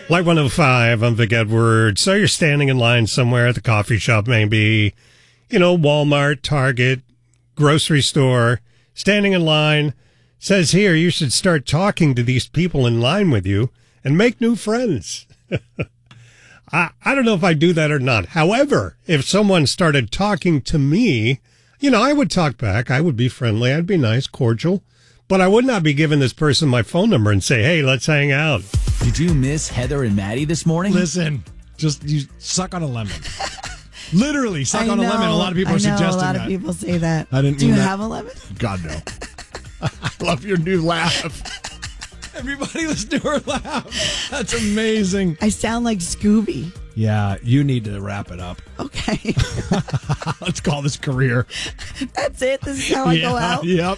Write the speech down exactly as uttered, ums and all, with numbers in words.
Light one oh five, I'm Vic Edwards. So you're standing in line somewhere at the coffee shop, maybe, you know, Walmart, Target, grocery store, standing in line, says here you should start talking to these people in line with you and make new friends. I, I don't know if I do that or not. However, if someone started talking to me, you know, I would talk back. I would be friendly. I'd be nice, cordial. But I would not be giving this person my phone number and say, hey, let's hang out. Did you miss Heather and Maddie this morning? Listen, just you suck on a lemon. Literally suck I on know, a lemon. A lot of people I are know, suggesting a lot that. of people say that. I didn't Do mean you that. have a lemon? God, no. I love your new laugh. Everybody listen to her laugh. That's amazing. I sound like Scooby. Yeah, you need to wrap it up. Okay. Let's call this career. That's it. This is how I yeah, go out. Yep.